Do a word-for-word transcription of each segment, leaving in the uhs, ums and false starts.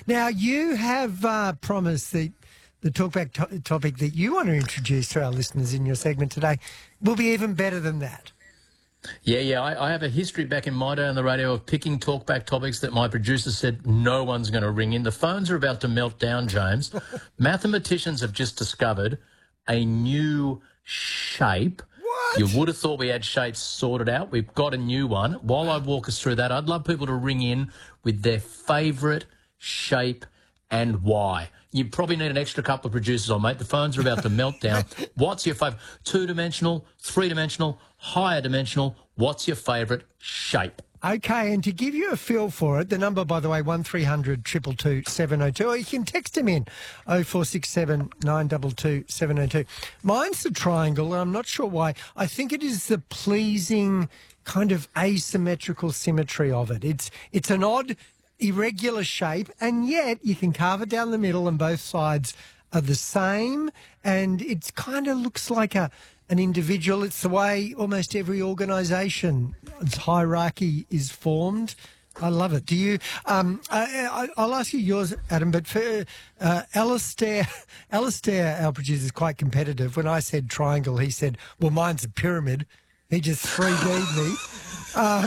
Now, you have uh, promised that the talkback to- topic that you want to introduce to our listeners in your segment today will be even better than that. Yeah, yeah. I, I have a history back in my day on the radio of picking talkback topics that my producer said no one's going to ring in. The phones are about to melt down, James. Mathematicians have just discovered a new shape. What? You would have thought we had shapes sorted out. We've got a new one. While I walk us through that, I'd love people to ring in with their favourite shape and why. You probably need an extra couple of producers on, mate. The phones are about to melt down. What's your favourite? Two-dimensional, three-dimensional, higher dimensional. What's your favourite shape? Okay, and to give you a feel for it, the number, by the way, one three hundred two two two seven oh two, or you can text him in, oh four six seven nine two two seven oh two. Mine's the triangle, and I'm not sure why. I think it is the pleasing kind of asymmetrical symmetry of it. It's it's an odd, irregular shape, and yet you can carve it down the middle and both sides are the same, and it kind of looks like a an individual. It's the way almost every organisation, its hierarchy is formed. I love it. Do you? Um, I, I, I'll ask you yours, Adam. But for uh, Alistair, Alistair, our producer, is quite competitive. When I said triangle, he said, "Well, mine's a pyramid." He just three D'd me. Um,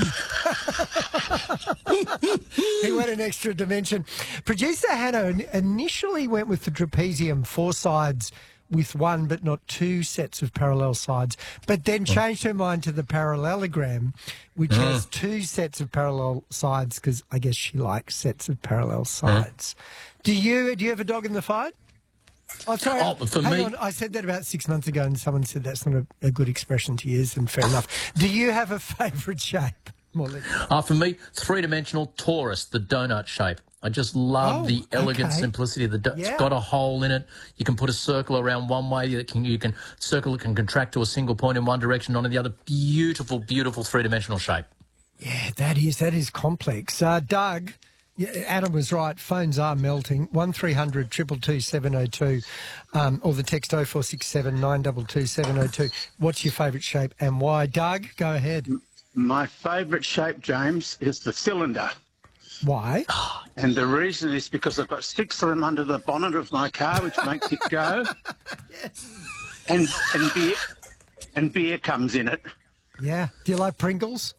he went an extra dimension. Producer Hannah initially went with the trapezium, four sides with one but not two sets of parallel sides, but then changed her mind to the parallelogram, which Mm. has two sets of parallel sides because I guess she likes sets of parallel sides. Mm. Do you do you have a dog in the fight? Oh, sorry. Oh, for Hang me, on. I said that about six months ago and someone said that's not a, a good expression to use, and fair enough. Do you have a favourite shape, Molly? Uh, for me, three-dimensional torus, the donut shape. I just love Oh, the elegant okay. simplicity of the do- Yeah. It's got a hole in it. You can put a circle around one way. You can, you can circle it can contract to a single point in one direction, not in the other. Beautiful, beautiful three-dimensional shape. Yeah, that is that is complex. Uh, Doug, yeah, Adam was right. Phones are melting. One three hundred two two two seven oh two, um, or the text oh four six seven nine two two seven oh two. What's your favourite shape and why? Doug, go ahead. My favourite shape, James, is the cylinder. Why? And the reason is because I've got six of them under the bonnet of my car, which makes it go. Yes. And and beer and beer comes in it. Yeah. Do you like Pringles?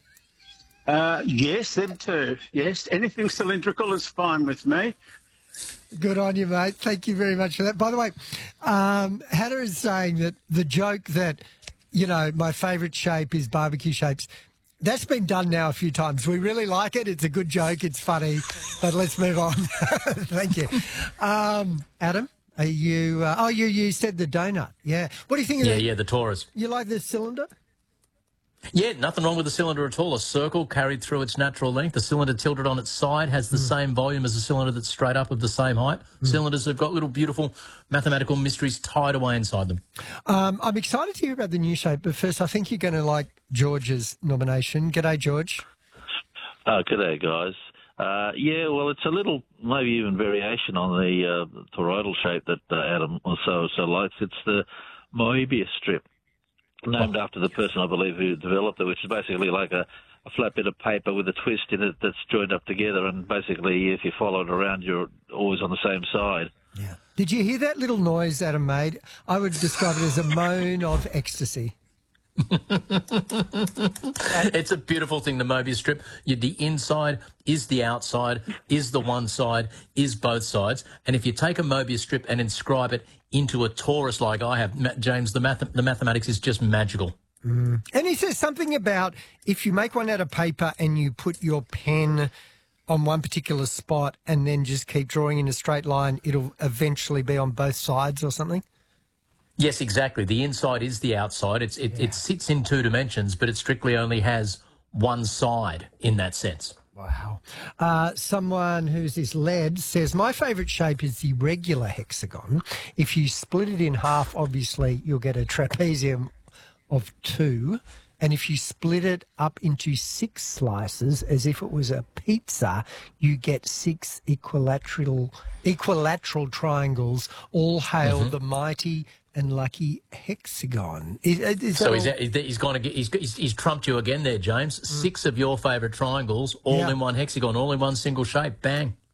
Uh, yes, them too. Yes, anything cylindrical is fine with me. Good on you, mate. Thank you very much for that. By the way, um, Hannah is saying that the joke that, you know, my favourite shape is barbecue shapes, that's been done now a few times. We really like it. It's a good joke. It's funny. But let's move on. Thank you. Um, Adam, are you... Uh, oh, you, you said the donut. Yeah. What do you think of Yeah, that? yeah, the torus. You like the cylinder? Yeah, nothing wrong with the cylinder at all. A circle carried through its natural length. The cylinder tilted on its side has the mm. same volume as a cylinder that's straight up of the same height. Mm. Cylinders have got little beautiful mathematical mysteries tied away inside them. Um, I'm excited to hear about the new shape, but first I think you're going to like George's nomination. G'day, George. Oh, g'day, guys. Uh, yeah, well, it's a little, maybe even variation on the uh, toroidal shape that uh, Adam also so likes. It's the Moebius strip, named after the person, I believe, who developed it, which is basically like a, a flat bit of paper with a twist in it that's joined up together, and basically if you follow it around, you're always on the same side. Yeah. Did you hear that little noise Adam made? I would describe it as a moan of ecstasy. It's a beautiful thing, the Mobius strip. You, the inside is the outside, is the one side, is both sides. And if you take a Mobius strip and inscribe it into a torus like I have, James, the, math, the mathematics is just magical. Mm. And he says something about if you make one out of paper and you put your pen on one particular spot and then just keep drawing in a straight line, it'll eventually be on both sides or something? Yes, exactly. The inside is the outside. It's, it, Yeah. it sits in two dimensions, but it strictly only has one side in that sense. Wow. Uh, someone who's this lead says, my favourite shape is the regular hexagon. If you split it in half, obviously, you'll get a trapezium of two. And if you split it up into six slices, as if it was a pizza, you get six equilateral equilateral triangles. All hail mm-hmm. the mighty and lucky hexagon. Is, is so all... he's, he's going to get he's, he's, he's trumped you again there, James. Mm. Six of your favourite triangles, all yeah. in one hexagon, all in one single shape. Bang.